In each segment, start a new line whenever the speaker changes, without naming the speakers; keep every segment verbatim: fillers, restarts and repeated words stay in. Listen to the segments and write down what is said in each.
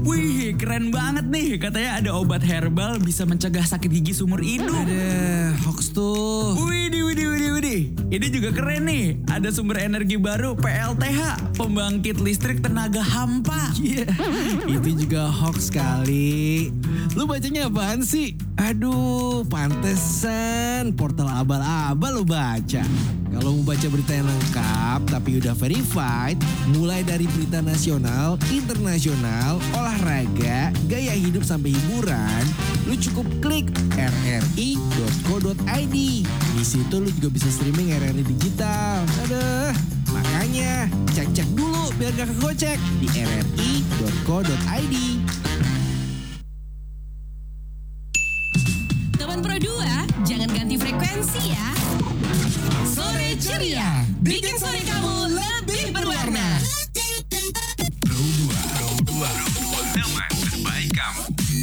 Wih, keren banget nih. Katanya ada obat herbal bisa mencegah sakit gigi seumur hidup.
Ada hoax tuh.
Widih, widih, widih, widih. Ini juga keren nih. Ada sumber energi baru P L T H, pembangkit listrik tenaga hampa.
Iya, itu juga hoax kali. Lu bacanya apaan sih? Aduh, pantesan portal abal-abal lu baca. Kalau mau baca berita yang lengkap tapi udah verified, mulai dari berita nasional, internasional, olahraga, gaya hidup sampai hiburan, lu cukup klik r r i dot co dot i d. Di situ lu juga bisa streaming R R I digital. Aduh, makanya cek-cek dulu biar gak kegocek di r r i dot co dot i d.
Teman Pro dua, jangan ganti frekuensi ya. Sore ceria, bikin sore kamu lebih berwarna.
Pro dua, Pro dua, teman terbaik kamu.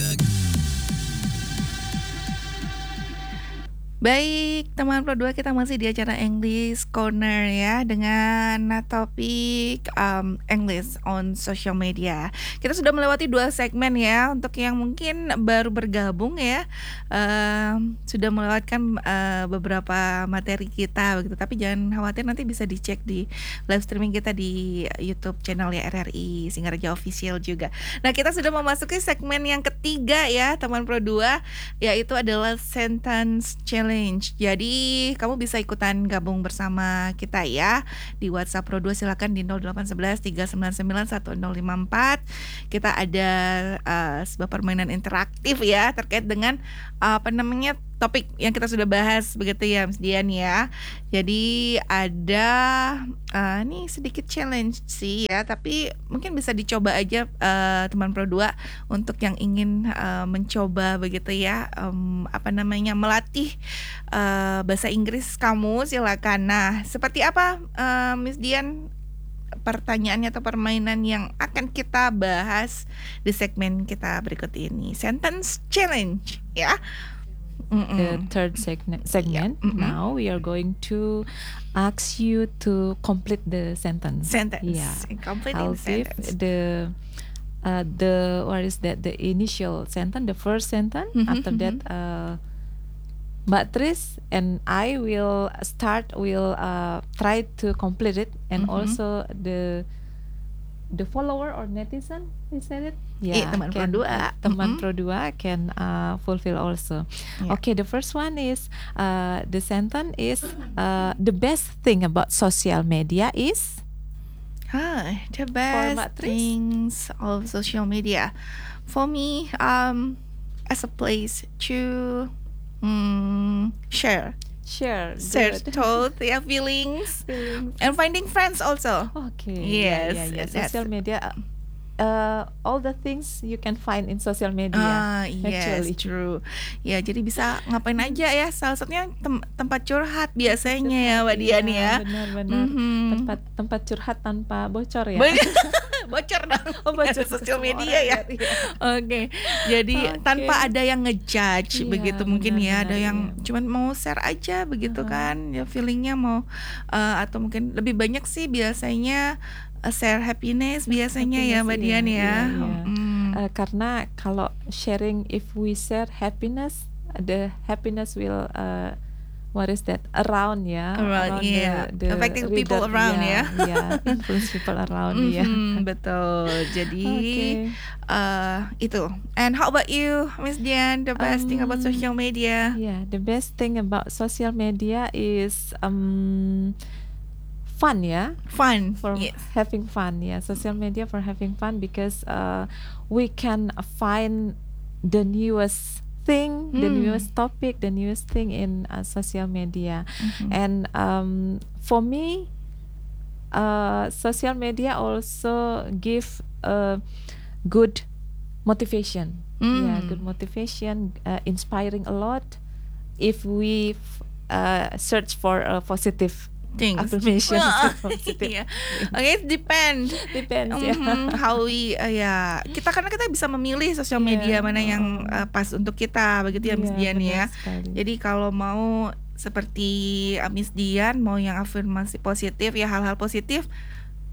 Baik, teman Pro dua, kita masih di acara English Corner ya, dengan topik um, English on social media. Kita sudah melewati dua segmen ya. Untuk yang mungkin baru bergabung ya, uh, sudah melewatkan uh, beberapa materi kita begitu. Tapi jangan khawatir, nanti bisa dicek di live streaming kita di YouTube channel ya R R I Singaraja Official juga. Nah, kita sudah memasuki segmen yang ketiga ya, teman Pro dua, yaitu adalah sentence challenge. Jadi kamu bisa ikutan gabung bersama kita ya di WhatsApp Pro dua, silakan di nol delapan satu satu tiga sembilan sembilan satu nol lima empat. Kita ada uh, sebuah permainan interaktif ya terkait dengan uh, apa namanya topik yang kita sudah bahas begitu ya Mas Dian ya. Jadi ada uh, nih sedikit challenge sih ya, tapi mungkin bisa dicoba aja uh, teman Pro dua untuk yang ingin uh, mencoba begitu ya, um, apa namanya melatih uh, bahasa Inggris kamu, silakan. Nah, seperti apa uh, Miss Dian pertanyaannya atau permainan yang akan kita bahas di segmen kita berikut ini? Sentence challenge ya. Mm-mm.
The third segment. segment.
Yeah.
Now we are going to ask you to complete the sentence.
Sentence.
Yeah.
Completing
I'll
the
give
sentence.
the uh, the what is that? The initial sentence, the first sentence.
Mhm,
After that,
mhm.
uh, Mbak Tris and I will start. Will uh, try to complete it, and
Mhm.
also the the follower or netizen, is that it?
Iya, teman Pro
can,
dua.
uh, teman
Mhm.
Pro dua can uh, fulfill also.
Yeah.
Okay, the first one is uh, the sentence is uh, the best thing about social media is.
Huh, the
Format
best
Tris?
things of social media for me, um, as a place to um, share,
Share,
share
good.
thoughts, yeah, feelings,
Feelings.
and finding friends also.
Okay.
Yes,
yeah, yeah, yeah.
yes.
Social media. Uh, uh, all the things you can find in social media.
Ah, yes,
actually.
true. Ya, jadi bisa ngapain aja ya. Salah satunya tem- tempat curhat biasanya ya, Mbak
Iya,
Dian ya.
Benar-benar.
Mhm.
Tempat tempat curhat tanpa bocor ya.
Bo- Bocor dong.
Oh, bocor
Ada sosial
semua
media
orang
ya.
lihat, iya.
Oke. Jadi
Oke.
tanpa ada yang ngejudge
Iya,
begitu mungkin ya,
benar-benar,
ada yang
iya.
cuman mau share aja begitu
Uh-huh.
kan. Ya feelingnya mau uh, atau mungkin lebih banyak sih biasanya uh, share happiness biasanya ya Mbak
Happiness,
Dian
iya,
ya.
iya, iya.
Mm.
Uh, karena kalau sharing, if we share happiness, the happiness will uh, what is that around ya,
Around, yeah. Affecting people
reader,
around,
yeah,
ya.
yeah, influence people around ya.
Mhm, betul. Jadi
Okay.
uh, itu. And how about you, Miss Dian? The best thing about
Um,
social media?
Yeah, the best thing about social media is um fun ya.
Fun.
For
Yes.
having fun, yeah, social media for having fun, because uh, we can find the newest thing, the
Hmm.
newest topic, the newest thing in uh, social media.
Mhm.
And um, for me, uh, social media also give a good motivation. Yeah,
Mm.
good motivation, uh, inspiring a lot. If we f- uh, search for a positive
Things.
affirmation,
Wah,
positive.
iya. Oke, it depend.
Depends ya.
Mhm, how we uh, ya kita karena kita bisa memilih sosial media
Iya,
mana yang
oh.
uh, pas untuk kita begitu ya Miss
Iya,
Dian ya.
benar sekali.
Jadi kalau mau seperti uh, Miss Dian mau yang afirmasi positif ya, hal-hal positif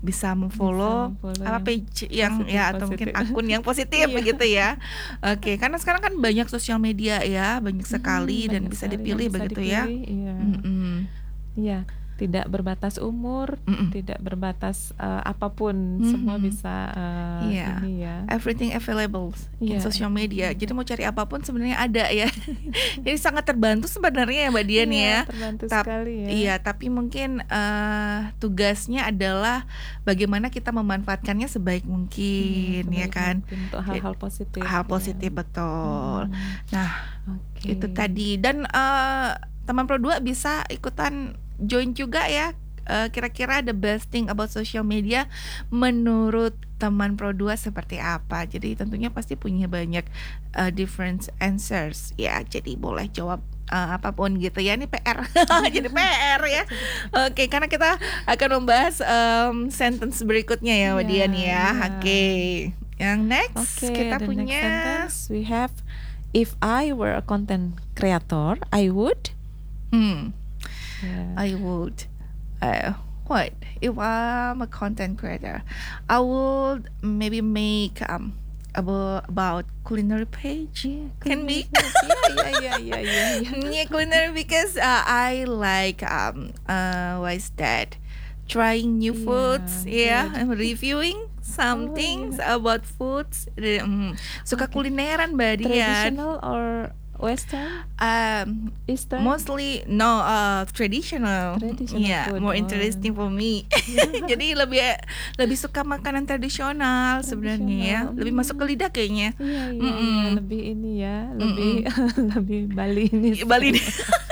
bisa memfollow
memfollow
apa
yang
page yang
positif,
ya atau mungkin
positif.
akun yang positif
Iya.
begitu ya. Oke, karena sekarang kan banyak sosial media ya, banyak sekali
Hmm,
dan
banyak
bisa
sekali yang
dipilih
bisa
begitu ya.
dipilih, Iya.
Mm-mm.
Iya, tidak berbatas umur,
Mm-mm.
tidak berbatas eh, apapun, semua
Mhm.
bisa eh,
Iya.
ini ya.
Everything available in
Iya,
social media.
everything.
Jadi mau cari apapun sebenarnya ada ya. Jadi sangat terbantu sebenarnya ya Mbak Dian
Iya,
ya.
terbantu
Tap-
sekali ya.
Iya, tapi mungkin eh, tugasnya adalah bagaimana kita memanfaatkannya sebaik
Iya,
mungkin ya
sebaik
kan.
mungkin untuk hal-hal positif.
Hal
ya.
positif betul.
Hmm,
Nah,
Oke.
itu tadi dan eh, teman Pro dua bisa ikutan join juga ya. Eh, kira-kira the best thing about social media menurut teman Pro dua seperti apa? Jadi tentunya pasti punya banyak eh, different answers ya. Jadi boleh jawab eh, apapun gitu ya. Ini P R. Jadi P R ya. Oke, karena kita akan membahas em, sentence berikutnya ya Mbak
Iya,
Dian ya.
iya.
Oke. Yang next
Oke,
kita
the
punya
next sentence we have, if I were a content creator, I would.
hmm,
Ya.
I would. Uh, what if I'm a content creator? I would maybe make um about about culinary page. Can be.
Yeah, yeah, yeah, yeah, yeah.
Yeah, culinary because uh, I like um uh what is that? Trying new
Yeah,
foods, yeah,
good.
and reviewing some
Oh,
things about foods. Mm, suka kulineran Mbak Dian.
Traditional or Western,
Um,
Eastern?
mostly no uh traditional.
Traditional
Yeah,
food,
more
oh.
interesting for me. Jadi lebih lebih suka makanan tradisional sebenarnya ya.
Tradisional,
Lebih
hmm.
masuk ke lidah kayaknya.
Iya, iya,
Mm-mm.
iya, lebih ini ya, lebih lebih Bali ini.
Bali ini.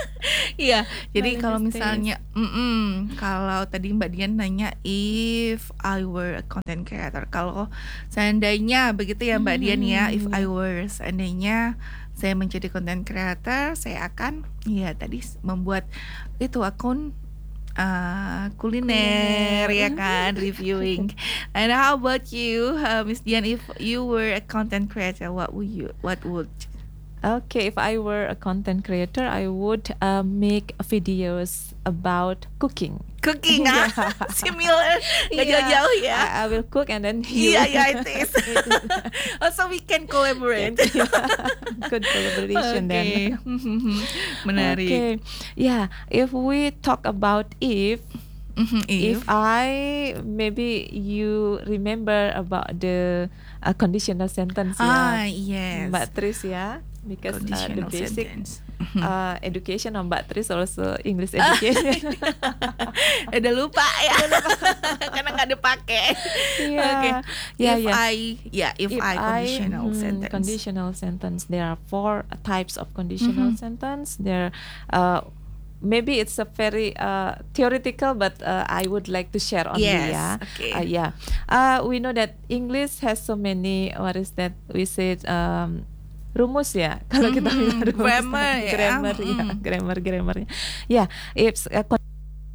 Iya, jadi
Bali
kalau
taste.
misalnya mm-mm, kalau tadi Mbak Dian nanya if I were a content creator. Kalau seandainya begitu ya Mbak Dian ya, if I were seandainya saya menjadi content creator, saya akan ya tadi membuat itu akun uh, kuliner,
Kuliner.
ya kan, reviewing. And how about you, uh, Miss Dian? If you were a content creator, what would you? What would?
Okay, if I were a content creator, I would uh, make videos about cooking.
Cooking, ah, similar, nggak
Iya,
jauh-jauh ya.
I, I will cook and then you.
Iya, yeah, it is. Also, we can collaborate.
Good collaboration then.
Okay. Menarik.
Okay, yeah. If we talk about if,
Mhm,
if,
if,
I maybe you remember about the uh, conditional sentence
ah,
ya,
yes.
Mbak Tris ya, because uh, the
Conditional
basic
sentence.
uh, education of Mbak Tris also English education.
Udah lupa ya, karena nggak dipakai.
Iya,
Oke.
yeah,
if
yeah.
I, yeah, if, I conditional
hmm,
sentence.
conditional sentence. There are four types of conditional
Mhm.
sentence. There, uh, maybe it's a very uh, theoretical, but uh, I would like to share only.
Yes,
Yeah,
okay.
Uh, yeah. Uh, we know that English has so many. What is that? We said. Um, rumus ya, kalau kita
Mhm,
bilang rumus,
grammar ya,
grammar ya,
mm.
grammar grammarnya. Yeah, it's uh, con-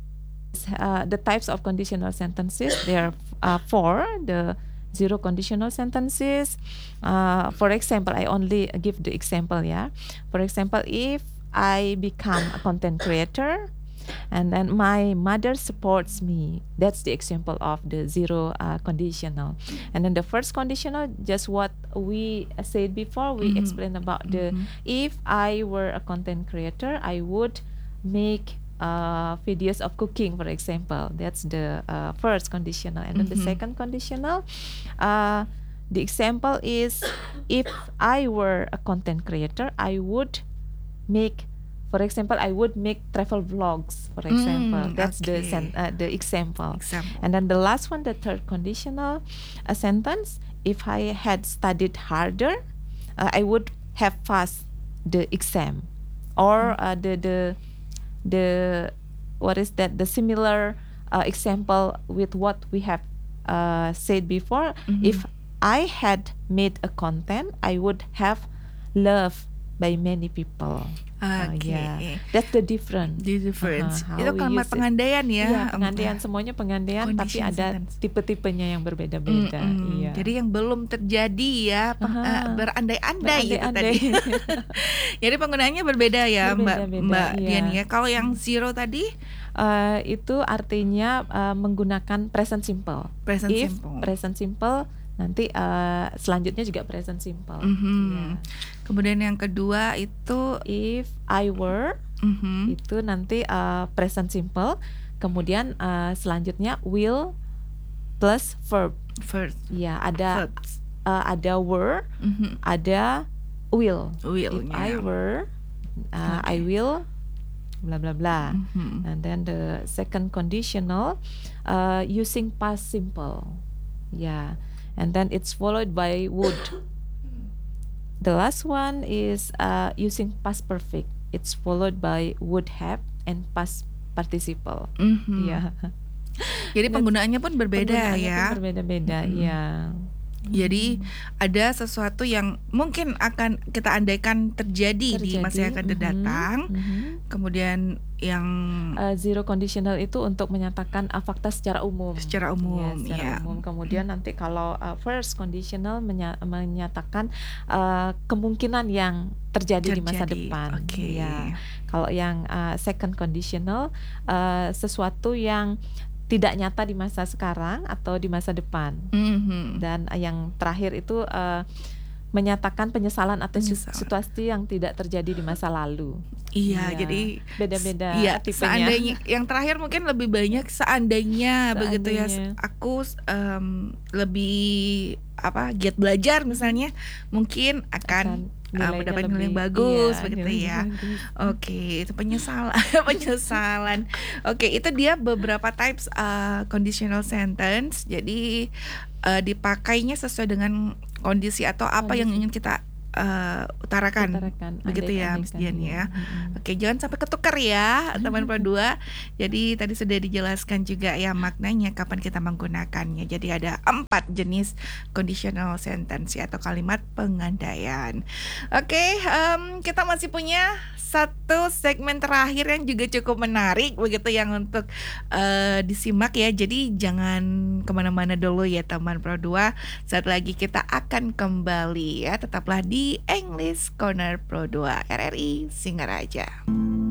uh, the types of conditional sentences. There are uh, four. The zero conditional sentences. Uh, for example, I only give the example. Yeah, for example, if I become a content creator, and then my mother supports me. That's the example of the zero uh, conditional. And then the first conditional, just what we said before, we
Mhm.
explained about the if I were a content creator, I would make uh, videos of cooking, for example. That's the uh, first conditional. And then the
Mhm.
second conditional, uh, the example is if I were a content creator, I would make, for example, I would make travel vlogs, for example.
Mm,
That's the
okay.
sen- uh, the example.
Example.
And then the last one, the third conditional a sentence, if I had studied harder, uh, I would have passed the exam. Or uh, the the the what is that? The similar uh, example with what we have uh, said before.
Mhm.
If I had made a content, I would have loved by many people. Uh,
Oke.
yeah. That's the difference.
The difference.
Uh-huh, how
Itu
we
kalimat
use it.
pengandaian ya.
Iya,
Em,
pengandaian semuanya pengandaian, tapi
Condition
ada
sentence.
tipe-tipenya yang berbeda-beda.
Mm-mm.
Iya.
Jadi yang belum terjadi ya, peng-
Aha.
eh, berandai-andai gitu
Berandai-andai.
tadi. Jadi penggunaannya berbeda ya, Mbak
Berbeda-beda,
Mbak
iya.
Dian ya. Kalau yang zero tadi
Uh, itu artinya uh, menggunakan present simple.
present
If
simple.
present simple, nanti uh, selanjutnya juga present simple.
Mhm.
Iya.
Kemudian yang kedua itu
If I were,
mhm,
itu nanti uh, present simple. Kemudian uh, selanjutnya will plus verb.
first
Ya, ada
verbs.
uh, ada were,
Mhm.
ada will.
Will-nya.
If I were, uh, I will, bla bla bla.
Mhm.
And then the second conditional uh, using past simple. Yeah. And then it's followed by would. The last one is uh, using past perfect. It's followed by would have and past participle.
Mhm.
Yeah.
Jadi penggunaannya pun berbeda
Penggunaannya
ya.
pun berbeda-beda.
Mhm.
Ya.
Jadi ada sesuatu yang mungkin akan kita andaikan terjadi, di masa yang akan
Mhm,
datang.
mhm.
Kemudian yang
Uh, zero conditional itu untuk menyatakan uh, fakta secara umum.
secara umum
Ya, secara
ya.
umum. Kemudian nanti kalau uh, first conditional menya- menyatakan uh, kemungkinan yang terjadi, di masa
Terjadi.
depan.
Oke.
Ya. Kalau yang uh, second conditional uh, sesuatu yang tidak nyata di masa sekarang atau di masa depan.
Mhm.
Dan uh, yang terakhir itu uh, menyatakan penyesalan atas
Penyesalan.
situasi yang tidak terjadi di masa lalu.
Iya,
Iya.
jadi
Beda-beda
Iya,
tipenya.
seandainya yang terakhir mungkin lebih banyak seandainya, begitu ya.
Seandainya.
Aku em, lebih apa giat belajar misalnya, mungkin akan,
Akan
eh,
nilainya
mendapat nilai yang
lebih-
bagus
iya,
begitu
nilainya
ya.
bagus.
Oke, itu penyesalan, penyesalan. Oke, itu dia beberapa types uh, conditional sentence. Jadi uh, dipakainya sesuai dengan kondisi atau apa yang
Kondisi.
ingin kita uh, utarakan.
Utarakan,
Begitu ya, Miss
andai-andaikan,
Dian ya.
iya. Mm-mm.
Oke, jangan sampai ketukar ya, teman Pro dua. Jadi tadi sudah dijelaskan juga ya maknanya kapan kita menggunakannya. Jadi ada empat jenis conditional sentence ya, atau kalimat pengandaian. Oke, em, kita masih punya satu segmen terakhir yang juga cukup menarik begitu yang untuk eh, disimak ya. Jadi jangan kemana-mana dulu ya teman Pro dua. Saat lagi kita akan kembali ya. Tetaplah di English Corner Pro dua R R I Singaraja.